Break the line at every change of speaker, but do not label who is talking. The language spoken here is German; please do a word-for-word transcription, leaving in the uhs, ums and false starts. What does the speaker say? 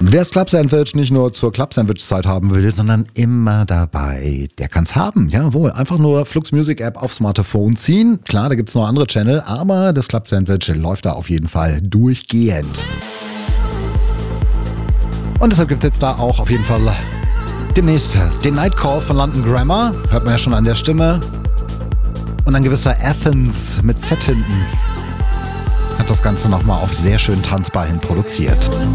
Wer das Club Sandwich nicht nur zur Club Sandwich Zeit haben will, sondern immer dabei, der kann's haben. Jawohl, einfach nur Flux Music App aufs Smartphone ziehen. Klar, da gibt's noch andere Channel, aber das Club Sandwich läuft da auf jeden Fall durchgehend. Und deshalb gibt's jetzt da auch auf jeden Fall demnächst den Night Call von London Grammar. Hört man ja schon an der Stimme. Und ein gewisser Athens mit Z hinten hat das Ganze nochmal auf sehr schön tanzbar hin produziert.